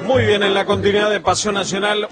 Muy bien, en la continuidad de Pasión Nacional,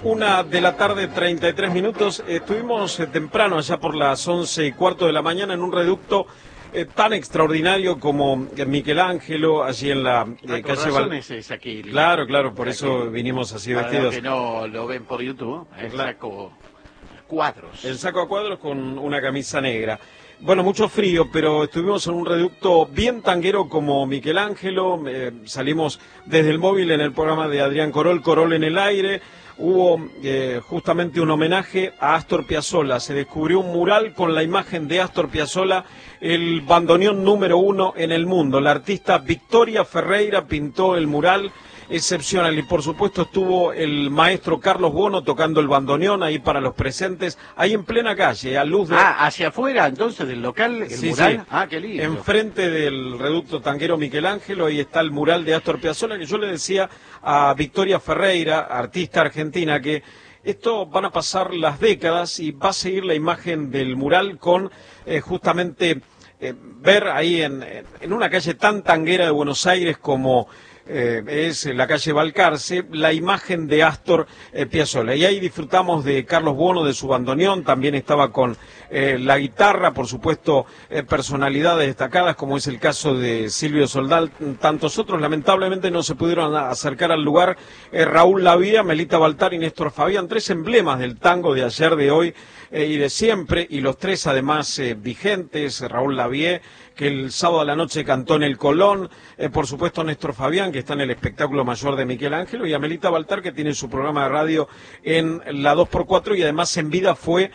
1:33 p.m. Estuvimos temprano, allá por las 11:15 de la mañana, en un reducto tan extraordinario como Michelangelo, allí en la calle es aquí. Claro, por eso vinimos así vestidos. Para los que no lo ven por YouTube, el saco cuadros. El saco a cuadros con una camisa negra. Bueno, mucho frío, pero estuvimos en un reducto bien tanguero como Michelangelo. Salimos desde el móvil en el programa de Adrián Corol en el aire. Hubo justamente un homenaje a Astor Piazzolla. Se descubrió un mural con la imagen de Astor Piazzolla, el bandoneón número 1 en el mundo. La artista Victoria Ferreira pintó el mural excepcional y por supuesto estuvo el maestro Carlos Bono tocando el bandoneón ahí para los presentes, ahí en plena calle, a luz de... hacia afuera entonces del local, el mural. Sí. Qué lindo. Enfrente del reducto tanguero Michelangelo, ahí está el mural de Astor Piazzolla, que yo le decía a Victoria Ferreira, artista argentina, que esto van a pasar las décadas y va a seguir la imagen del mural con justamente ver ahí en una calle tan tanguera de Buenos Aires como es la calle Balcarce, la imagen de Astor Piazzolla. Y ahí disfrutamos de Carlos Bono, de su bandoneón, también estaba con la guitarra, por supuesto, personalidades destacadas, como es el caso de Silvio Soldán, tantos otros. Lamentablemente no se pudieron acercar al lugar Raúl Lavía, Melita Baltar y Néstor Fabián, tres emblemas del tango de ayer, de hoy y de siempre, y los tres además vigentes. Raúl Lavía, que el sábado a la noche cantó en el Colón, por supuesto Néstor Fabián, que está en el espectáculo mayor de Michelangelo, y Amelita Baltar, que tiene su programa de radio en la 2x4 y además en vida fue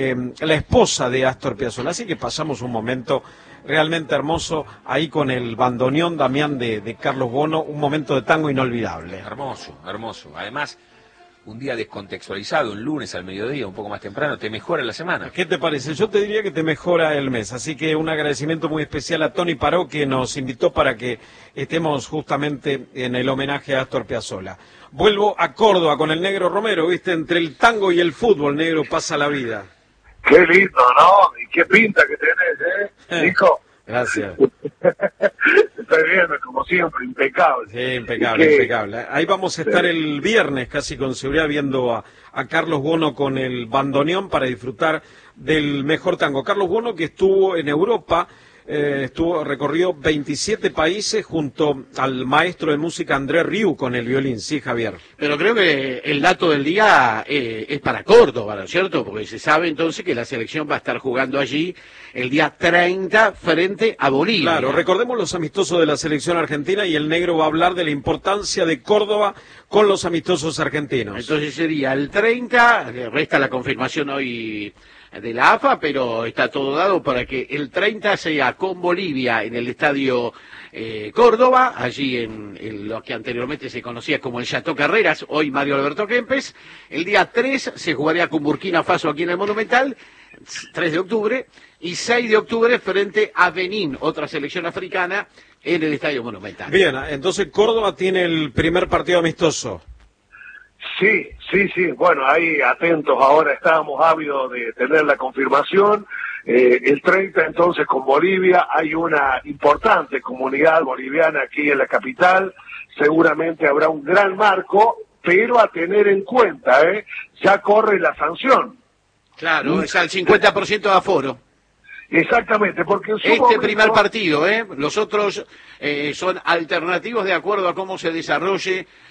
la esposa de Astor Piazzolla. Así que pasamos un momento realmente hermoso ahí con el bandoneón, Damián, de Carlos Bono, un momento de tango inolvidable. Hermoso. Además, un día descontextualizado, un lunes al mediodía, un poco más temprano, te mejora la semana. ¿Qué te parece? Yo te diría que te mejora el mes, así que un agradecimiento muy especial a Tony Paró, que nos invitó para que estemos justamente en el homenaje a Astor Piazzolla. Vuelvo a Córdoba con el Negro Romero, ¿viste? Entre el tango y el fútbol, Negro, pasa la vida. Qué lindo, ¿no? Y qué pinta que tenés, hijo. Gracias. Estoy viendo, como siempre, impecable. Sí, impecable. Ahí vamos a estar el viernes casi con seguridad viendo a Carlos Bono con el bandoneón para disfrutar del mejor tango. Carlos Bono, que estuvo en Europa, recorrió 27 países junto al maestro de música André Rieu con el violín, sí, Javier. Pero creo que el dato del día es para Córdoba, ¿no es cierto? Porque se sabe entonces que la selección va a estar jugando allí el día 30 frente a Bolivia. Claro, recordemos los amistosos de la selección argentina y el Negro va a hablar de la importancia de Córdoba con los amistosos argentinos. Entonces sería el 30, resta la confirmación hoy de la AFA, pero está todo dado para que el 30 sea con Bolivia en el estadio Córdoba, allí en lo que anteriormente se conocía como el Chateau Carreras, hoy Mario Alberto Kempes. El día 3 se jugaría con Burkina Faso aquí en el Monumental, 3 de octubre, y 6 de octubre frente a Benín, otra selección africana, en el estadio Monumental. Bien, entonces Córdoba tiene el primer partido amistoso. Sí. Bueno, ahí atentos, ahora estábamos ávidos de tener la confirmación. El 30 entonces con Bolivia, hay una importante comunidad boliviana aquí en la capital, seguramente habrá un gran marco, pero a tener en cuenta, ya corre la sanción. Claro, es al 50% de aforo. Exactamente, porque en su este momento... primer partido, los otros son alternativos de acuerdo a cómo se desarrolle